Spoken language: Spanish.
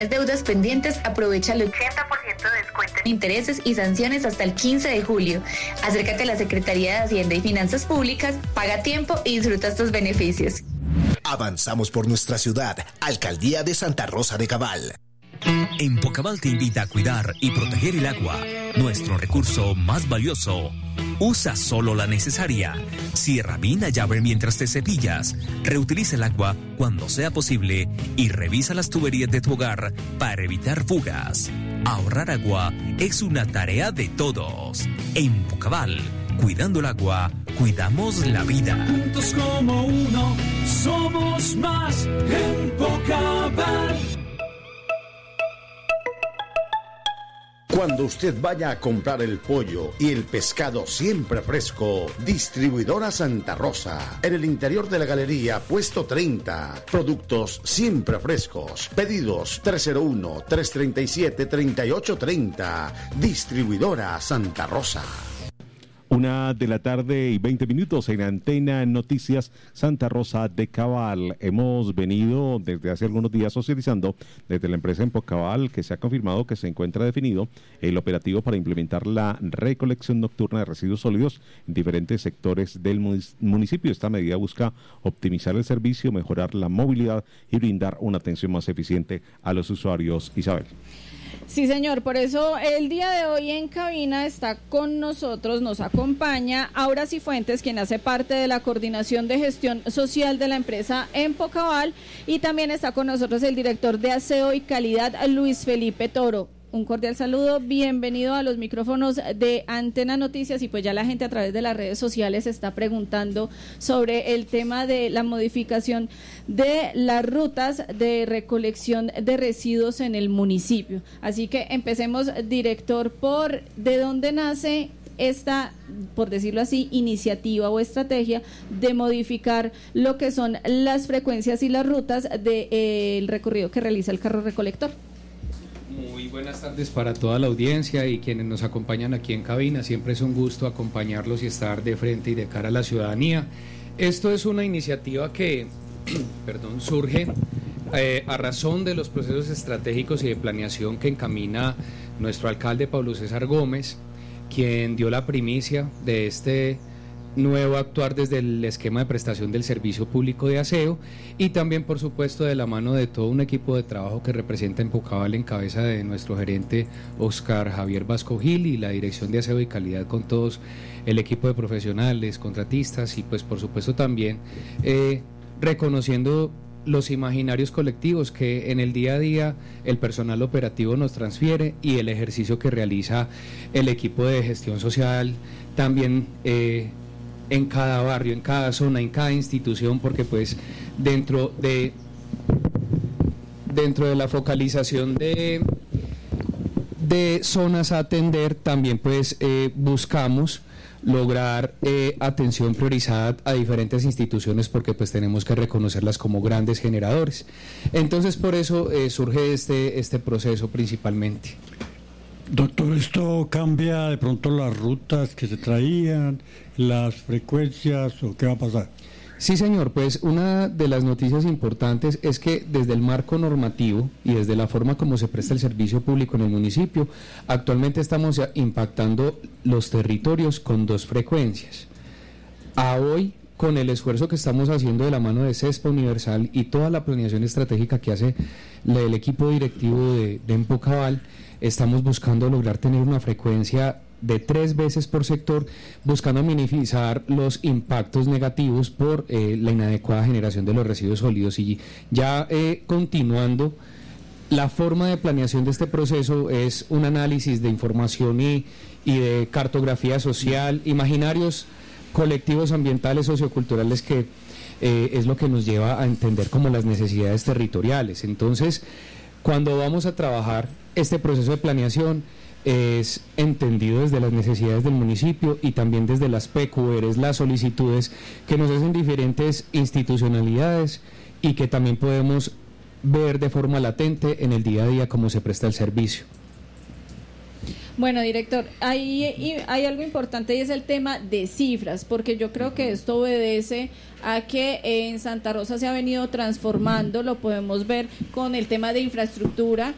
Deudas pendientes, aprovecha el 80% de descuento en intereses y sanciones hasta el 15 de julio. Acércate a la Secretaría de Hacienda y Finanzas Públicas, paga a tiempo y disfruta estos beneficios. Avanzamos por nuestra ciudad. Alcaldía de Santa Rosa de Cabal. Empocabal te invita a cuidar y proteger el agua, nuestro recurso más valioso. Usa solo la necesaria. Cierra bien la llave mientras te cepillas. Reutiliza el agua cuando sea posible y revisa las tuberías de tu hogar para evitar fugas. Ahorrar agua es una tarea de todos. Empocabal, cuidando el agua, cuidamos la vida. Juntos como uno, somos más Empocabal. Cuando usted vaya a comprar el pollo y el pescado siempre fresco, Distribuidora Santa Rosa, en el interior de la galería, puesto 30. Productos siempre frescos. Pedidos 301-337-3830. Distribuidora Santa Rosa. 1:20 en Antena Noticias Santa Rosa de Cabal. Hemos venido desde hace algunos días socializando desde la empresa Empocabal que se ha confirmado que se encuentra definido el operativo para implementar la recolección nocturna de residuos sólidos en diferentes sectores del municipio. Esta medida busca optimizar el servicio, mejorar la movilidad y brindar una atención más eficiente a los usuarios. Isabel. Sí, señor, por eso el día de hoy en cabina está con nosotros, nos acompaña Aura Cifuentes, quien hace parte de la Coordinación de Gestión Social de la empresa Empocabal, y también está con nosotros el director de Aseo y Calidad, Luis Felipe Toro. Un cordial saludo, bienvenido a los micrófonos de Antena Noticias. Y pues ya la gente a través de las redes sociales está preguntando sobre el tema de la modificación de las rutas de recolección de residuos en el municipio. Así que empecemos, director, por de dónde nace esta, por decirlo así, iniciativa o estrategia de modificar lo que son las frecuencias y las rutas del recorrido que realiza el carro recolector. Muy buenas tardes para toda la audiencia y quienes nos acompañan aquí en cabina. Siempre es un gusto acompañarlos y estar de frente y de cara a la ciudadanía. Esto es una iniciativa que surge a razón de los procesos estratégicos y de planeación que encamina nuestro alcalde Pablo César Gómez, quien dio la primicia de este nuevo actuar desde el esquema de prestación del servicio público de aseo, y también por supuesto de la mano de todo un equipo de trabajo que representa Empocabal en cabeza de nuestro gerente Oscar Javier Vasco Gil y la dirección de aseo y calidad con todos el equipo de profesionales, contratistas y pues por supuesto también reconociendo los imaginarios colectivos que en el día a día el personal operativo nos transfiere y el ejercicio que realiza el equipo de gestión social también en cada barrio, en cada zona, en cada institución, porque pues dentro de la focalización de zonas a atender, también pues buscamos lograr atención priorizada a diferentes instituciones, porque pues tenemos que reconocerlas como grandes generadores. Entonces por eso surge este proceso principalmente. Doctor, ¿esto cambia de pronto las rutas que se traían, las frecuencias o qué va a pasar? Sí, señor, pues una de las noticias importantes es que desde el marco normativo y desde la forma como se presta el servicio público en el municipio, actualmente estamos impactando los territorios con 2 frecuencias. A hoy, con el esfuerzo que estamos haciendo de la mano de CESPA Universal y toda la planeación estratégica que hace el equipo directivo de Empocabal, estamos buscando lograr tener una frecuencia de 3 veces por sector, buscando minimizar los impactos negativos por la inadecuada generación de los residuos sólidos. Y ya continuando, la forma de planeación de este proceso es un análisis de información y de cartografía social, imaginarios colectivos ambientales, socioculturales, que es lo que nos lleva a entender como las necesidades territoriales. Entonces, cuando vamos a trabajar este proceso de planeación, es entendido desde las necesidades del municipio y también desde las PQRs, las solicitudes que nos hacen diferentes institucionalidades y que también podemos ver de forma latente en el día a día cómo se presta el servicio. Bueno, director, hay algo importante y es el tema de cifras, porque yo creo que esto obedece a que en Santa Rosa se ha venido transformando, lo podemos ver con el tema de infraestructura,